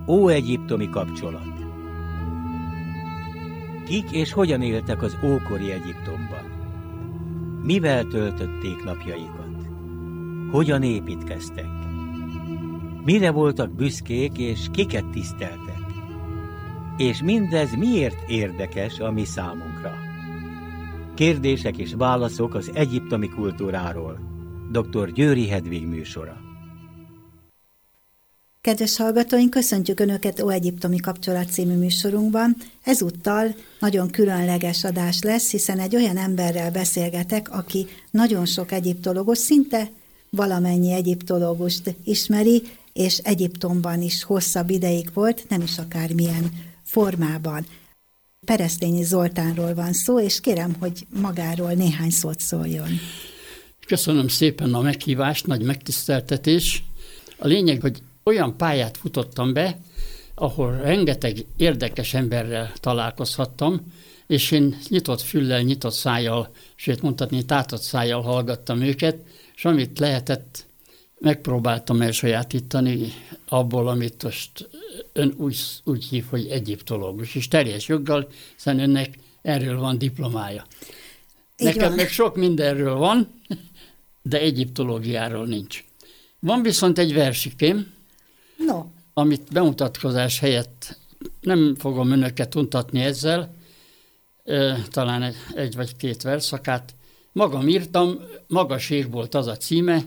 Óegyiptomi kapcsolat. Kik és hogyan éltek az ókori Egyiptomban? Mivel töltötték napjaikat? Hogyan építkeztek? Mire voltak büszkék és kiket tiszteltek? És mindez miért érdekes a mi számunkra? Kérdések és válaszok az egyiptomi kultúráról. Dr. Győri Hedvig műsora. Kedves hallgatóink, köszöntjük Önöket Óegyiptomi kapcsolat című műsorunkban. Ezúttal nagyon különleges adás lesz, hiszen egy olyan emberrel beszélgetek, aki nagyon sok egyiptológus, szinte valamennyi egyiptológust ismeri, és Egyiptomban is hosszabb ideig volt, nem is akármilyen formában. Peresztényi Zoltánról van szó, és kérem, hogy magáról néhány szót szóljon. Köszönöm szépen a meghívást, nagy megtiszteltetés. A lényeg, hogy olyan pályát futottam be, ahol rengeteg érdekes emberrel találkozhattam, és én nyitott füllel, nyitott szájjal, sőt mondhatni tátott szájjal hallgattam őket, és amit lehetett, megpróbáltam elsajátítani abból, amit most ön úgy hív, hogy egyiptológus, és teljes joggal, hiszen önnek erről van diplomája. Nekem meg sok mindenről van, de egyiptológiáról nincs. Van viszont egy versikém, amit bemutatkozás helyett nem fogom önöket untatni ezzel, talán egy vagy két verszakát. Magam írtam, magas ég volt az a címe,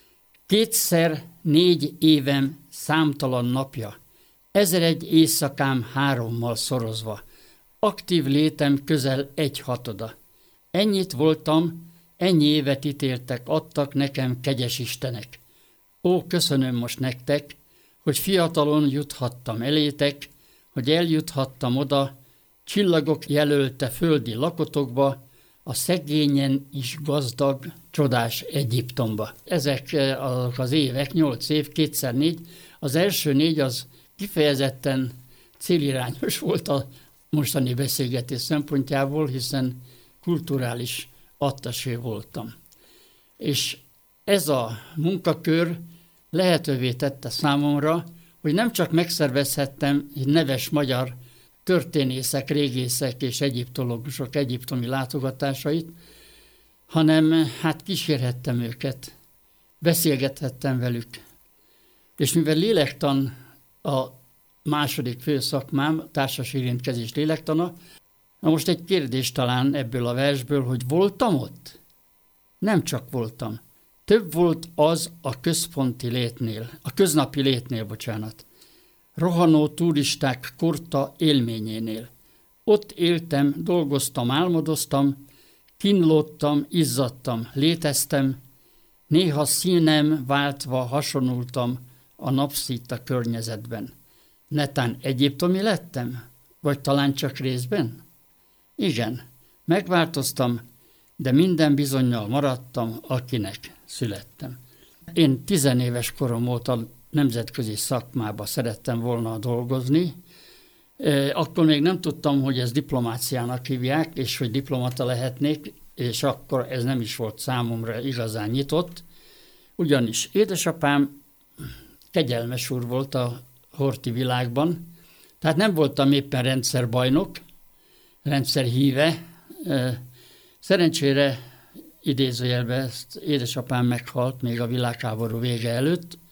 2x4 évem számtalan napja, 1001 éjszakám 3-mal szorozva, aktív létem közel 1/6. Ennyit voltam, ennyi évet ítéltek, adtak nekem kegyes istenek. Ó, köszönöm most nektek, hogy fiatalon juthattam elétek, hogy eljuthattam oda, csillagok jelölte földi lakotokba, a szegényen is gazdag, csodás Egyiptomba. Ezek az évek, 8 év, 2x4. Az első 4 az kifejezetten célirányos volt a mostani beszélgetés szempontjából, hiszen kulturális attasé voltam. És ez a munkakör lehetővé tette számomra, hogy nem csak megszervezhettem neves magyar történészek, régészek és egyiptológusok egyiptomi látogatásait, hanem kísérhettem őket, beszélgethettem velük. És mivel lélektan a második főszakmám, társas érintkezés lélektana, na most egy kérdés talán ebből a versből, hogy voltam ott? Nem csak voltam. Több volt az a köznapi létnél, rohanó turisták korta élményénél. Ott éltem, dolgoztam, álmodoztam, kínlódtam, izzadtam, léteztem, néha színem váltva hasonultam a napszita környezetben. Netán egyiptomi lettem? Vagy talán csak részben? Igen, megváltoztam, de minden bizonnyal maradtam, akinek születtem. Én 10 éves korom óta nemzetközi szakmába szerettem volna dolgozni. Akkor még nem tudtam, hogy ezt diplomáciának hívják, és hogy diplomata lehetnék, és akkor ez nem is volt számomra igazán nyitott. Ugyanis édesapám kegyelmes úr volt a horti világban, tehát nem voltam éppen rendszerbajnok, rendszerhíve. Szerencsére idézőjelben édesapám meghalt még a világháború vége előtt,